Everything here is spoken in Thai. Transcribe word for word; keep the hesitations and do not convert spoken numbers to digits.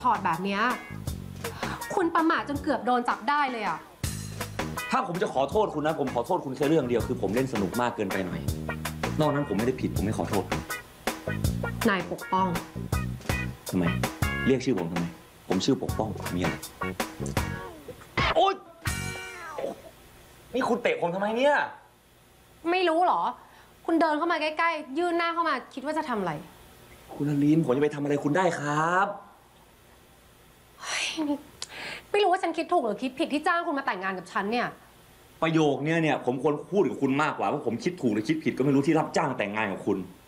ถอดแบบนี้คุณประมาทจนเกือบโดนจับได้เลยอะถ้าผมจะขอโทษคุณนะผมขอโทษคุณแค่เรื่องเดียวคือผมเล่นสนุกมากเกินไปหน่อยนอกนั้นผมไม่ได้ผิดผมไม่ขอโทษนายปกป้องทำไมเรียกชื่อผมทำไมผมชื่อปกป้องมีอะไรโอ๊ยนี่คุณเตะผมทำไมเนี่ยไม่รู้เหรอคุณเดินเข้ามาใกล้ๆยื่นหน้าเข้ามาคิดว่าจะทำอะไรคุณอลินผมจะไปทำอะไรคุณได้ครับไม่รู้ว่าฉันคิดถูกหรือคิดผิดที่จ้างคุณมาแต่งงานกับฉันเนี่ยประโยคนี้เนี่ยผมควรพูดกับคุณมากกว่าว่าผมคิดถูกหรือคิดผิดก็ไม่รู้ที่รับจ้างแต่งงานกับคุณ